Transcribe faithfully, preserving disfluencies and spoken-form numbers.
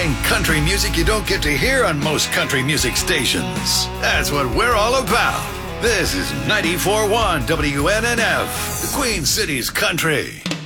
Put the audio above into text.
playing country music you don't get to hear on most country music stations. That's what we're all about. This is ninety-four point one W N N F, the Queen City's Country.